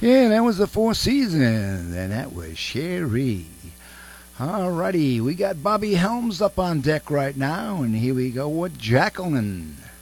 Yeah, that was the Four Seasons, and that was Sherry. Alrighty, we got Bobby Helms up on deck right now, and here we go with Jacqueline.